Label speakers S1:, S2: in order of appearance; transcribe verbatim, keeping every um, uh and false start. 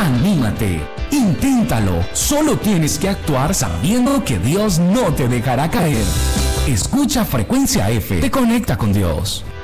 S1: Anímate, inténtalo. Solo tienes que actuar sabiendo que Dios no te dejará caer. Escucha Frecuencia F, te conecta con Dios.